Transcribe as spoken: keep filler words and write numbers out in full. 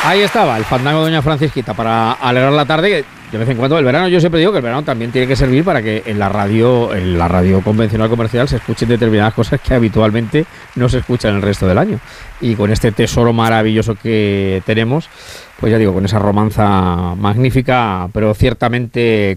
Ahí estaba el fandango de doña Francisquita para alegrar la tarde. De vez en cuando el verano, yo siempre digo que el verano también tiene que servir para que en la radio, en la radio convencional comercial, se escuchen determinadas cosas que habitualmente no se escuchan el resto del año. Y con este tesoro maravilloso que tenemos, pues ya digo, con esa romanza magnífica, pero ciertamente